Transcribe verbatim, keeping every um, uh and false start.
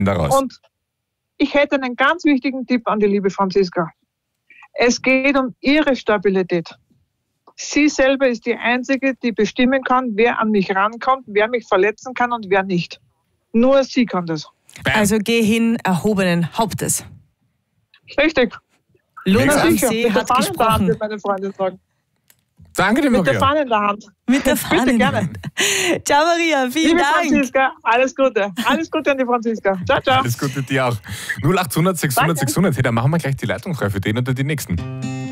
daraus? Und ich hätte einen ganz wichtigen Tipp an die liebe Franziska. Es geht um ihre Stabilität. Sie selber ist die Einzige, die bestimmen kann, wer an mich rankommt, wer mich verletzen kann und wer nicht. Nur sie kann das. Bam. Also geh hin, erhobenen Hauptes. Richtig. Luna Mega. am Sicher. See Mit der hat Fahne in der Hand, gesprochen. wird meine Freundin sagen. Danke dir, Mit der Maria. Fahne in der Hand. Mit der Fahne. Bitte gerne. Ciao Maria, vielen Liebe Dank. Franziska, alles Gute. Alles Gute an die Franziska. Ciao, ciao. Alles Gute dir auch. null achthundert, sechshundert, Danke. sechshundert. Hey, dann machen wir gleich die Leitung frei für den oder die nächsten.